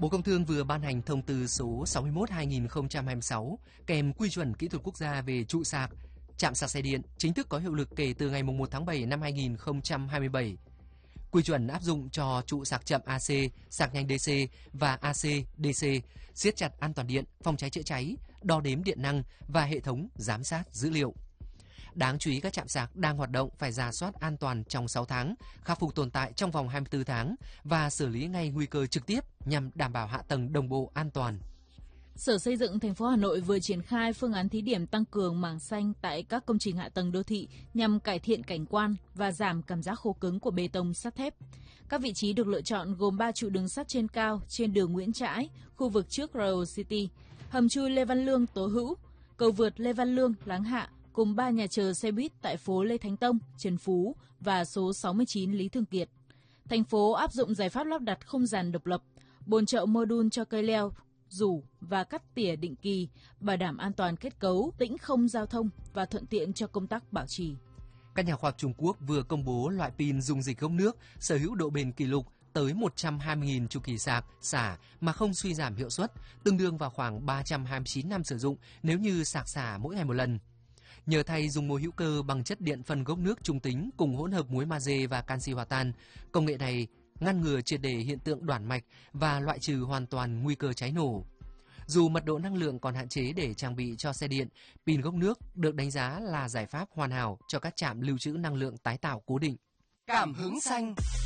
Bộ Công Thương vừa ban hành thông tư số 61/2026 kèm quy chuẩn kỹ thuật quốc gia về trụ sạc, trạm sạc xe điện chính thức có hiệu lực kể từ ngày 1 tháng 7 năm 2027. Quy chuẩn áp dụng cho trụ sạc chậm AC, sạc nhanh DC và AC, DC, siết chặt an toàn điện, phòng cháy chữa cháy, đo đếm điện năng và hệ thống giám sát dữ liệu. Đáng chú ý, các trạm sạc đang hoạt động phải rà soát an toàn trong 6 tháng, khắc phục tồn tại trong vòng 24 tháng và xử lý ngay nguy cơ trực tiếp nhằm đảm bảo hạ tầng đồng bộ an toàn. Sở Xây dựng thành phố Hà Nội vừa triển khai phương án thí điểm tăng cường mảng xanh tại các công trình hạ tầng đô thị nhằm cải thiện cảnh quan và giảm cảm giác khô cứng của bê tông sắt thép. Các vị trí được lựa chọn gồm 3 trụ đường sắt trên cao trên đường Nguyễn Trãi, khu vực trước Royal City, hầm chui Lê Văn Lương, Tố Hữu, cầu vượt Lê Văn Lương, Láng Hạ, cùng 3 nhà chờ xe buýt tại phố Lê Thánh Tông, Trần Phú và số 69 Lý Thường Kiệt. Thành phố áp dụng giải pháp lắp đặt không gian độc lập, bồn chậu mô-đun cho cây leo, rủ và cắt tỉa định kỳ, bảo đảm an toàn kết cấu, tĩnh không giao thông và thuận tiện cho công tác bảo trì. Các nhà khoa học Trung Quốc vừa công bố loại pin dung dịch gốc nước sở hữu độ bền kỷ lục tới 120.000 chu kỳ sạc, xả mà không suy giảm hiệu suất, tương đương vào khoảng 329 năm sử dụng nếu như sạc xả mỗi ngày một lần. Nhờ thay dùng muối hữu cơ bằng chất điện phân gốc nước trung tính cùng hỗn hợp muối magie và canxi hòa tan, công nghệ này ngăn ngừa triệt để hiện tượng đoản mạch và loại trừ hoàn toàn nguy cơ cháy nổ. Dù mật độ năng lượng còn hạn chế để trang bị cho xe điện, pin gốc nước được đánh giá là giải pháp hoàn hảo cho các trạm lưu trữ năng lượng tái tạo cố định. Cảm hứng xanh.